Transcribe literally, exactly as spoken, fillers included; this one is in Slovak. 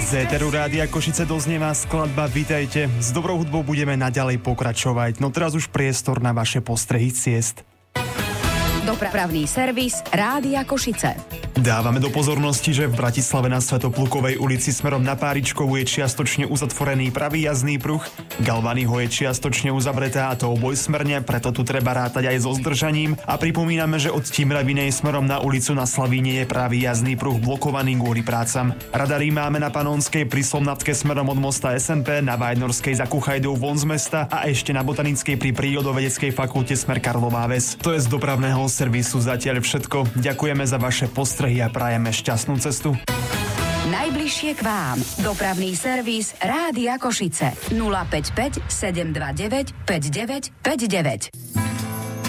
Z éteru Rádia Košice doznieva skladba Vitajte. S dobrou hudbou budeme naďalej pokračovať. No teraz už priestor na vaše postrehy ciest. Dopravný servis Rádia Košice. Dávame do pozornosti, že v Bratislave na Svätoplukovej ulici smerom na Páričkovú je čiastočne uzatvorený pravý jazdný pruh. Galvanyho je čiastočne uzavretá, a to obojsmerne, preto tu treba rátať aj so zdržaním. A pripomíname, že od Tímravinej smerom na ulicu na Slavíne je pravý jazdný pruh blokovaný kvôli prácam. Radary máme na Panonskej pri Slomnatke smerom od mosta es en pé, na Vajnorskej za Kuchajdou von z mesta a ešte na Botanickej pri Prírodovedeckej fakulte smer Karlová Ves. To je z dopravného servisu zatiaľ všetko. Ďakujeme za vaše postrehy a prajeme šťastnú cestu. Najbližšie k vám. Dopravný servis Rádia Košice. nula päť päť sedem dva deväť päť deväť päť deväť.